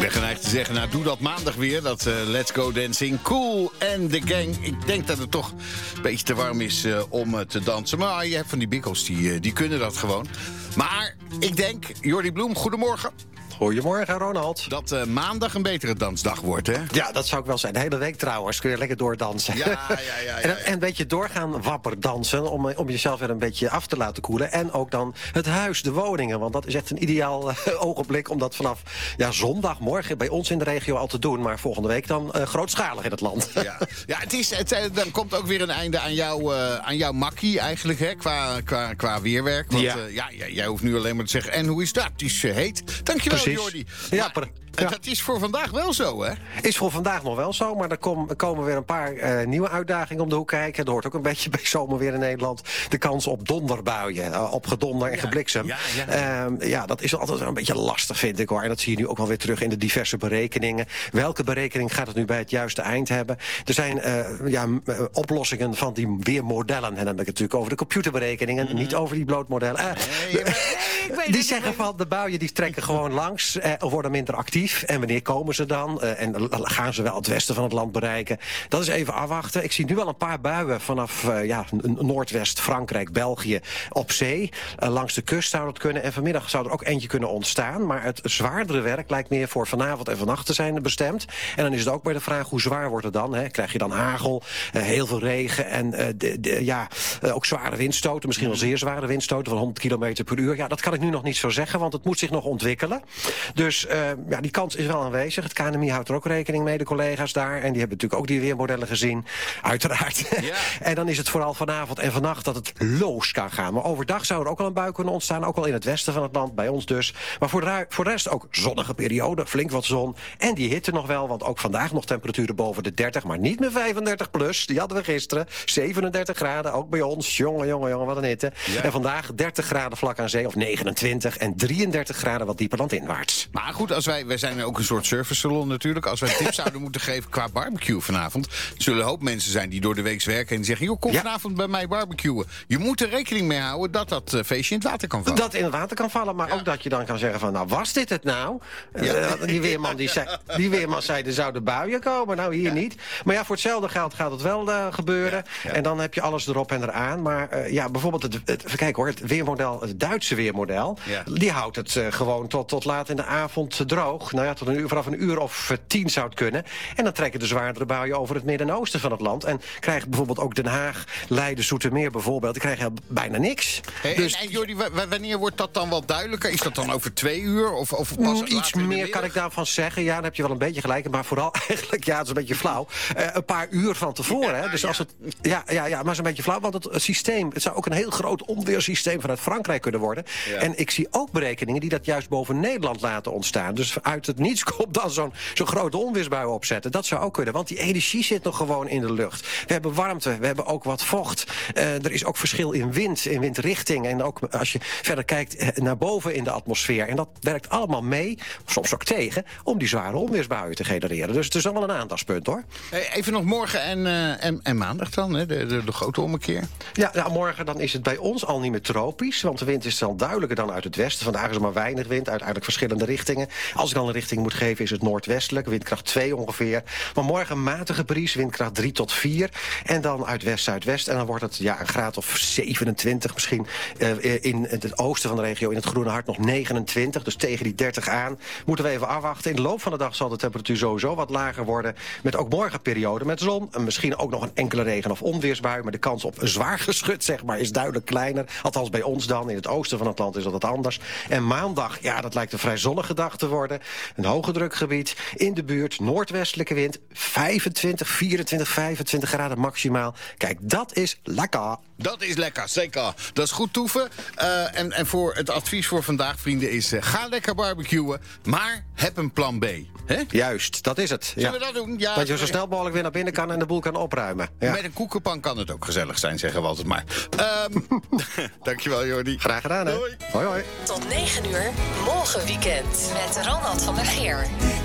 ben geneigd te zeggen, nou doe dat maandag weer. Dat Let's Go Dancing. Cool en de gang. Ik denk dat het toch een beetje te warm is om te dansen. Maar je hebt van die bikkels, die kunnen dat gewoon. Maar ik denk, Jordi Bloem, goedemorgen. Goedemorgen, Ronald. Dat maandag een betere dansdag wordt, hè? Ja, dat zou ik wel zijn. De hele week trouwens kun je lekker doordansen. Ja. En een beetje doorgaan wapperdansen om jezelf weer een beetje af te laten koelen. En ook dan het huis, de woningen. Want dat is echt een ideaal ogenblik om dat vanaf zondagmorgen bij ons in de regio al te doen. Maar volgende week dan grootschalig in het land. Ja, dan komt ook weer een einde aan jouw makkie eigenlijk, hè? Qua weerwerk. Want jij hoeft nu alleen maar te zeggen, en hoe is dat? Het is heet. Dankjewel, Jordi. Ja, dat is voor vandaag wel zo, hè? Is voor vandaag nog wel zo, maar er komen weer een paar nieuwe uitdagingen om de hoek kijken. Er hoort ook een beetje bij zomerweer in Nederland de kans op donderbuien. Op gedonder en gebliksem. Dat is altijd wel een beetje lastig, vind ik, hoor. En dat zie je nu ook wel weer terug in de diverse berekeningen. Welke berekening gaat het nu bij het juiste eind hebben? Er zijn oplossingen van die weermodellen. En dan heb ik het natuurlijk over de computerberekeningen, niet over die blootmodellen. Die zeggen van de buien die trekken gewoon langs of worden minder actief. En wanneer komen ze dan? En gaan ze wel het westen van het land bereiken? Dat is even afwachten. Ik zie nu wel een paar buien vanaf Noordwest, Frankrijk, België op zee. Langs de kust zou dat kunnen. En vanmiddag zou er ook eentje kunnen ontstaan. Maar het zwaardere werk lijkt meer voor vanavond en vannacht te zijn bestemd. En dan is het ook bij de vraag, hoe zwaar wordt het dan? Hè? Krijg je dan hagel, heel veel regen en ook zware windstoten. Misschien wel zeer zware windstoten van 100 km per uur. Ja, dat kan ik nu nog niet zo zeggen, want het moet zich nog ontwikkelen. Dus die kans is wel aanwezig. Het KNMI houdt er ook rekening mee, de collega's daar. En die hebben natuurlijk ook die weermodellen gezien. Uiteraard. Ja. En dan is het vooral vanavond en vannacht dat het loos kan gaan. Maar overdag zou er ook al een bui kunnen ontstaan. Ook al in het westen van het land, bij ons dus. Maar voor de rest ook zonnige periode. Flink wat zon. En die hitte nog wel, want ook vandaag nog temperaturen boven de 30. Maar niet meer 35 plus. Die hadden we gisteren. 37 graden, ook bij ons. Jongen, wat een hitte. Ja. En vandaag 30 graden vlak aan zee, of 29. En 33 graden wat dieper landinwaarts. Maar goed, als wij zijn ook een soort servicesalon natuurlijk. Als wij tips zouden moeten geven qua barbecue vanavond, zullen een hoop mensen zijn die door de week werken en die zeggen, joh, kom vanavond bij mij barbecuen. Je moet er rekening mee houden dat feestje in het water kan vallen. Dat in het water kan vallen, maar ook dat je dan kan zeggen van, nou, was dit het nou? Die weerman zei, er zouden buien komen. Nou, hier niet. Maar ja, voor hetzelfde geld gaat het wel gebeuren. Ja. En dan heb je alles erop en eraan. Maar bijvoorbeeld het weermodel, het Duitse weermodel, die houdt het gewoon tot laat in de avond droog. Nou ja, vanaf een uur of 10 zou het kunnen. En dan trekken de zwaardere buien over het midden en oosten van het land. En krijgen bijvoorbeeld ook Den Haag, Leiden, Zoetermeer bijvoorbeeld, die krijgen bijna niks. En Jordi, wanneer wordt dat dan wel duidelijker? Is dat dan over 2 uur? Of pas iets meer kan ik daarvan zeggen. Ja, dan heb je wel een beetje gelijk. Maar vooral eigenlijk, het is een beetje flauw. Een paar uur van tevoren. Hè? Dus als het, maar het is een beetje flauw. Want het systeem, het zou ook een heel groot onweersysteem vanuit Frankrijk kunnen worden. Ja. En ik zie ook berekeningen die dat juist boven Nederland laten ontstaan. Dus uit het niets komt dan zo'n grote onweersbui opzetten. Dat zou ook kunnen, want die energie zit nog gewoon in de lucht. We hebben warmte, we hebben ook wat vocht. Er is ook verschil in windrichting. En ook als je verder kijkt naar boven in de atmosfeer. En dat werkt allemaal mee, soms ook tegen, om die zware onweersbuien te genereren. Dus het is wel een aandachtspunt, hoor. Even nog morgen en maandag dan, hè? De grote ommekeer. Ja, morgen dan is het bij ons al niet meer tropisch. Want de wind is dan duidelijker dan uit het westen. Vandaag is er maar weinig wind, uiteindelijk verschillende richtingen. Als ik dan een richting moet geven, is het noordwestelijk, windkracht 2 ongeveer. Maar morgen matige bries, windkracht 3 tot 4. En dan uit west-zuidwest. En dan wordt het een graad of 27 misschien. In het oosten van de regio, in het Groene Hart, nog 29. Dus tegen die 30 aan. Moeten we even afwachten. In de loop van de dag zal de temperatuur sowieso wat lager worden. Met ook morgen periode met zon. En misschien ook nog een enkele regen- of onweersbui. Maar de kans op een zwaar geschut, is duidelijk kleiner. Althans bij ons dan. In het oosten van het land is dat wat anders. En maandag, dat lijkt een vrij zonnige dag te worden. Een hoge drukgebied in de buurt. Noordwestelijke wind. 25, 24, 25 graden maximaal. Kijk, dat is lekker. Dat is lekker, zeker. Dat is goed toeven. En voor het advies voor vandaag, vrienden, is ga lekker barbecuen, maar heb een plan B. Hè? Juist, dat is het. Zullen we dat doen? Ja, dat je zo snel mogelijk weer naar binnen kan en de boel kan opruimen. Ja. Met een koekenpan kan het ook gezellig zijn, zeggen we altijd maar. Dankjewel, Jordi. Graag gedaan, hè. Doei. Hoi. Tot 9 uur, morgen weekend. Met Ronald van der Geer.